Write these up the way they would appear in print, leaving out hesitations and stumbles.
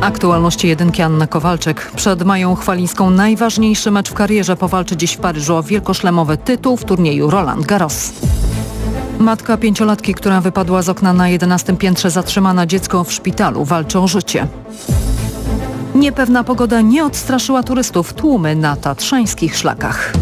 Aktualności jedynki Anna Kowalczyk. Przed Mają Chwalińską najważniejszy mecz w karierze. Powalczy dziś w Paryżu o wielkoszlemowy tytuł w turnieju Roland Garros. Matka 5-latki, która wypadła z okna na 11 piętrze, zatrzymana, dziecko w szpitalu, walczy o życie. Niepewna pogoda nie odstraszyła turystów, tłumy na tatrzańskich szlakach.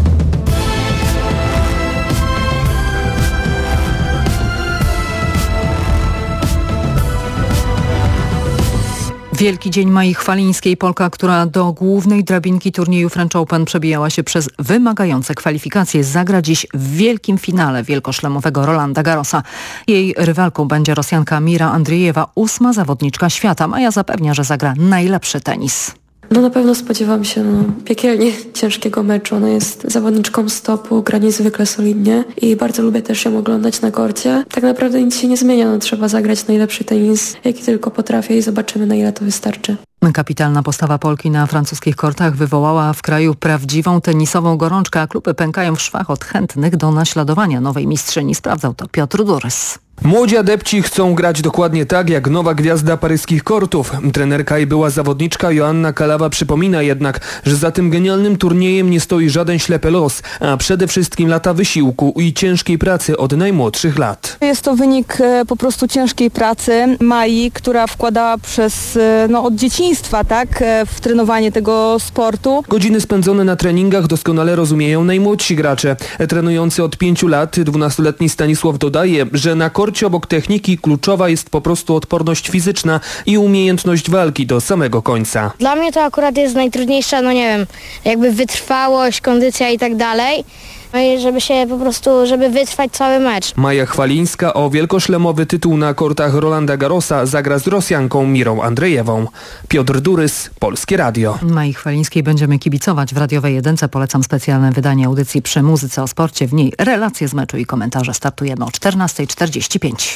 Wielki dzień Mai Chwalińskiej. Polka, która do głównej drabinki turnieju French Open przebijała się przez wymagające kwalifikacje, zagra dziś w wielkim finale wielkoszlemowego Rolanda Garrosa. Jej rywalką będzie Rosjanka Mira Andriejewa, 8. zawodniczka świata. Maja zapewnia, że zagra najlepszy tenis. Na pewno spodziewam się piekielnie ciężkiego meczu. Ona jest zawodniczką stopu, gra niezwykle solidnie i bardzo lubię też ją oglądać na korcie. Tak naprawdę nic się nie zmienia, trzeba zagrać najlepszy tenis, jaki tylko potrafię i zobaczymy, na ile to wystarczy. Kapitalna postawa Polki na francuskich kortach wywołała w kraju prawdziwą tenisową gorączkę, a kluby pękają w szwach od chętnych do naśladowania nowej mistrzyni. Sprawdzał to Piotr Durys. Młodzi adepci chcą grać dokładnie tak jak nowa gwiazda paryskich kortów. Trenerka i była zawodniczka Joanna Kalawa przypomina jednak, że za tym genialnym turniejem nie stoi żaden ślepy los, a przede wszystkim lata wysiłku i ciężkiej pracy od najmłodszych lat. Jest to wynik po prostu ciężkiej pracy Mai, która wkładała od dzieciństwa w trenowanie tego sportu. Godziny spędzone na treningach doskonale rozumieją najmłodsi gracze. Trenujący od 5 lat 12-letni Stanisław dodaje, że na korcie obok techniki kluczowa jest po prostu odporność fizyczna i umiejętność walki do samego końca. Dla mnie to akurat jest najtrudniejsza, jakby wytrwałość, kondycja i tak dalej. I żeby wytrwać cały mecz. Maja Chwalińska o wielkoszlemowy tytuł na kortach Rolanda Garrosa zagra z Rosjanką Mirą Andrejewą. Piotr Durys, Polskie Radio. Mai Chwalińskiej będziemy kibicować w radiowej jedynce. Polecam specjalne wydanie audycji Przy muzyce o sporcie. W niej relacje z meczu i komentarze. Startujemy o 14:45.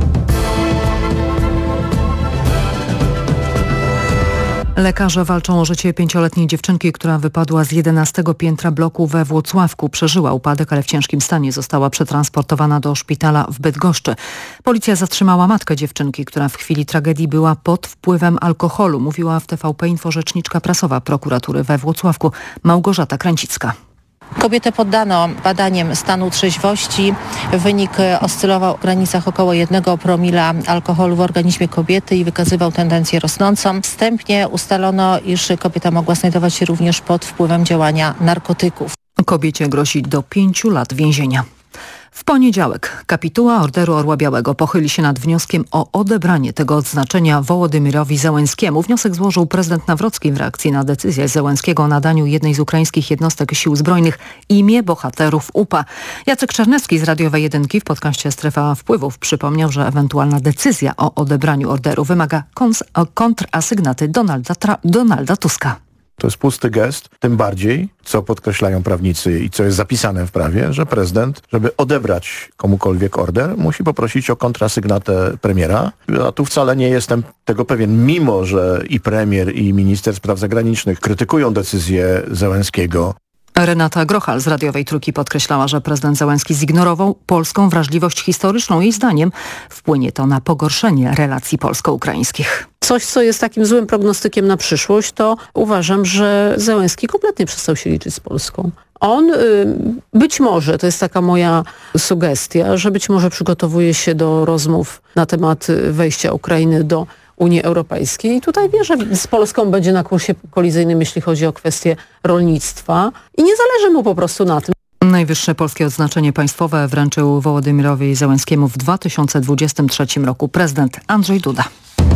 Lekarze walczą o życie 5-letniej dziewczynki, która wypadła z 11 piętra bloku we Włocławku. Przeżyła upadek, ale w ciężkim stanie została przetransportowana do szpitala w Bydgoszczy. Policja zatrzymała matkę dziewczynki, która w chwili tragedii była pod wpływem alkoholu. Mówiła w TVP Info rzeczniczka prasowa prokuratury we Włocławku Małgorzata Kręcicka. Kobietę poddano badaniom stanu trzeźwości. Wynik oscylował w granicach około 1 promila alkoholu w organizmie kobiety i wykazywał tendencję rosnącą. Wstępnie ustalono, iż kobieta mogła znajdować się również pod wpływem działania narkotyków. Kobiecie grozi do 5 lat więzienia. W poniedziałek kapituła Orderu Orła Białego pochyli się nad wnioskiem o odebranie tego odznaczenia Wołodymyrowi Zełenskiemu. Wniosek złożył prezydent Nawrocki w reakcji na decyzję Zełenskiego o nadaniu jednej z ukraińskich jednostek sił zbrojnych imię bohaterów UPA. Jacek Czarnecki z radiowej jedynki w podcaście Strefa Wpływów przypomniał, że ewentualna decyzja o odebraniu orderu wymaga kontrasygnaty Donalda Tuska. To jest pusty gest, tym bardziej, co podkreślają prawnicy i co jest zapisane w prawie, że prezydent, żeby odebrać komukolwiek order, musi poprosić o kontrasygnatę premiera. A tu wcale nie jestem tego pewien, mimo że i premier, i minister spraw zagranicznych krytykują decyzję Zełenskiego. Renata Grochal z radiowej Trójki podkreślała, że prezydent Zełenski zignorował polską wrażliwość historyczną. Jej zdaniem wpłynie to na pogorszenie relacji polsko-ukraińskich. Coś, co jest takim złym prognostykiem na przyszłość, to uważam, że Zełenski kompletnie przestał się liczyć z Polską. On być może, to jest taka moja sugestia, że być może przygotowuje się do rozmów na temat wejścia Ukrainy do Unii Europejskiej. I tutaj wie, że z Polską będzie na kursie kolizyjnym, jeśli chodzi o kwestie rolnictwa i nie zależy mu po prostu na tym. Najwyższe polskie odznaczenie państwowe wręczył Wołodymyrowi Zełenskiemu w 2023 roku prezydent Andrzej Duda.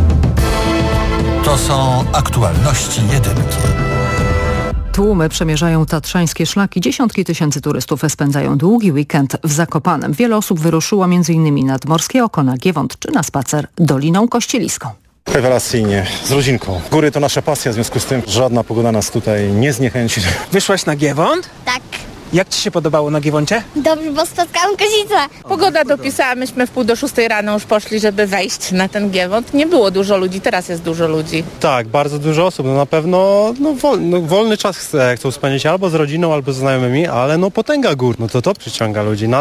To są aktualności jedynki. Tłumy przemierzają tatrzańskie szlaki. Dziesiątki tysięcy turystów spędzają długi weekend w Zakopanem. Wiele osób wyruszyło m.in. nad Morskie Oko, na Giewont czy na spacer Doliną Kościeliską. Rewelacyjnie, z rodzinką. Góry to nasza pasja, w związku z tym żadna pogoda nas tutaj nie zniechęci. Wyszłaś na Giewont? Tak. Jak ci się podobało na Giewoncie? Dobrze, bo spotkałam kozicę. Pogoda dopisała, myśmy w 5:30 rano już poszli, żeby wejść na ten Giewont. Nie było dużo ludzi, teraz jest dużo ludzi. Tak, bardzo dużo osób. Na pewno wolny czas chcą spędzić albo z rodziną, albo z znajomymi, ale potęga gór. To przyciąga ludzi.